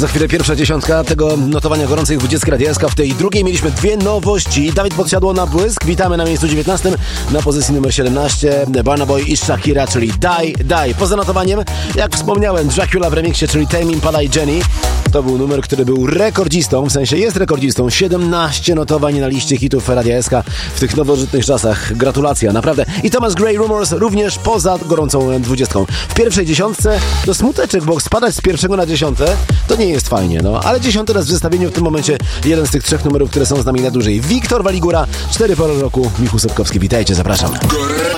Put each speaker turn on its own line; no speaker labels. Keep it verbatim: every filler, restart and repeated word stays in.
Za chwilę pierwsza dziesiątka tego notowania gorącej dwudziestki Radia S K. W tej drugiej mieliśmy dwie nowości. Dawid Podsiadło na błysk. Witamy na miejscu dziewiętnastym. Na pozycji numer siedemnaście Burna Boy i Shakira, czyli Die, Die. Poza notowaniem, jak wspomniałem, Dracula w remiksie, czyli Tame Impala i Jenny. To był numer, który był rekordzistą, w sensie jest rekordzistą. siedemnaście notowań na liście hitów Radia S K w tych nowożytnych czasach. Gratulacja, naprawdę. I Thomas Gray Rumors również poza gorącą dwudziestką. W pierwszej dziesiątce to smuteczek, bo spadać z pierwszego na dziesiąte to nie jest fajnie, no. Ale dziesiąty raz w zestawieniu w tym momencie jeden z tych trzech numerów, które są z nami na dłużej. Wiktor Waligura, cztery pory roku, Michał Sepkowski. Witajcie, zapraszam.